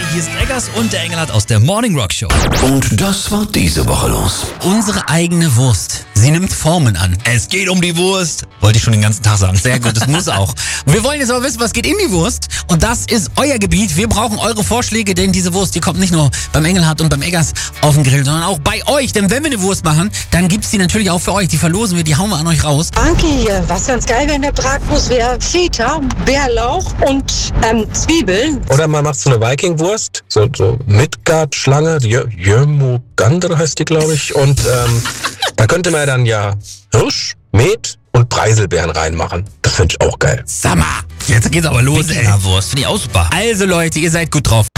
Hier ist Eggers und der Engelhardt aus der Morning Rock Show. Und das war diese Woche los. Unsere eigene Wurst. Sie nimmt Formen an. Es geht um die Wurst. Wollte ich schon den ganzen Tag sagen. Sehr gut, das muss auch. Und wir wollen jetzt aber wissen, was geht in die Wurst. Und das ist euer Gebiet. Wir brauchen eure Vorschläge, denn diese Wurst, die kommt nicht nur beim Engelhardt und beim Eggers auf den Grill, sondern auch bei euch. Denn wenn wir eine Wurst machen, dann gibt's die natürlich auch für euch. Die verlosen wir, die hauen wir an euch raus. Anke hier. Was ganz geil wäre in der Bratwurst wäre Feta, Bärlauch und Zwiebeln. Oder man macht so eine Viking-Wurst, so Midgard-Schlange, Jörmungandr heißt die, glaube ich. Und da könnte man dann ja Hirsch, Met und Preiselbeeren reinmachen. Das finde ich auch geil. Sag mal, jetzt geht's aber los, ey. Wurst, finde ich auch super. Also Leute, ihr seid gut drauf.